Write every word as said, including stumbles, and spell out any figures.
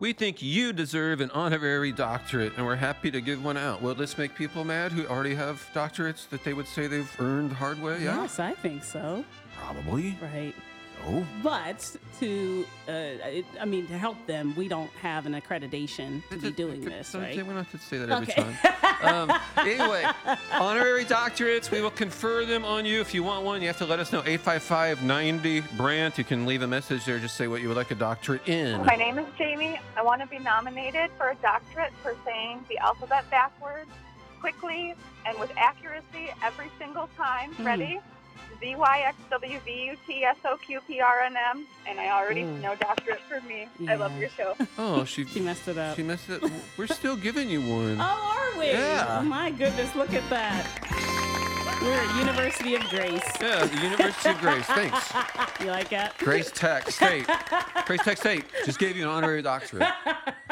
We think you deserve an honorary doctorate, and we're happy to give one out. Will this make people mad who already have doctorates that they would say they've earned the hard way? Yeah? Yes, I think so. Probably. Right. Oh. But to, uh, it, I mean, to help them, we don't have an accreditation to be doing this, right? We don't have to say that every Okay. time. Um, anyway, honorary doctorates, we will confer them on you. If you want one, you have to let us know. eight five five, ninety, Brant. You can leave a message there. Just say what you would like a doctorate in. My name is Jamie. I want to be nominated for a doctorate for saying the alphabet backwards, quickly, and with accuracy every single time. Mm. Ready? Z Y X W V U T S O Q P R N M, and I already Ooh. know doctorate for me. I love Yeah. your show. Oh, she, She messed it up. She messed it. We're still giving you one. Oh, are we? Yeah. Oh, my goodness, look at that. We're at University of Grace. Yeah, the University of Grace. Thanks. You like that? Grace Tech State. Grace Tech State just gave you an honorary doctorate.